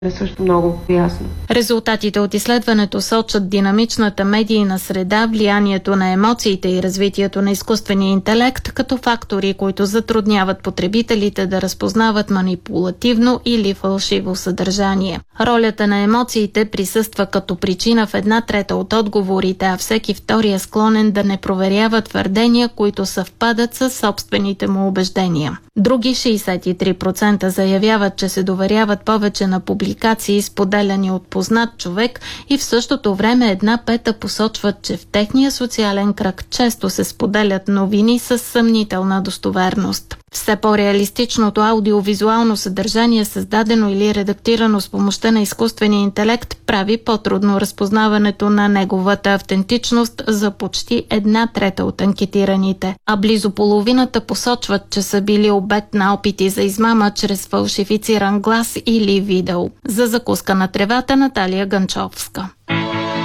е също много ясно. Резултатите от изследването сочат динамичната медийна среда, влиянието на емоциите и развитието на изкуствения интелект като фактори, които затрудняват потребителите да разпознават манипулативно или фалшиво съдържание. Ролята на емоциите присъства като причина в 1/3 от отговорите, а всеки втори е склонен да не проверява твърдения, които съвпадат с собствените му убеждения. Други 63% заявяват, че се доверяват повече на публикации, споделяни от познат човек, и в същото време 1/5 посочват, че в техния социален кръг често се споделят новини с съмнителна достоверност. Все по-реалистичното аудиовизуално съдържание, създадено или редактирано с помощта на изкуствения интелект, прави по-трудно разпознаването на неговата автентичност за почти 1/3 от анкетираните, а близо половината посочват, че са били обект на опити за измама чрез фалшифициран глас или видео. За закуска на тревата, Наталия Ганчовска.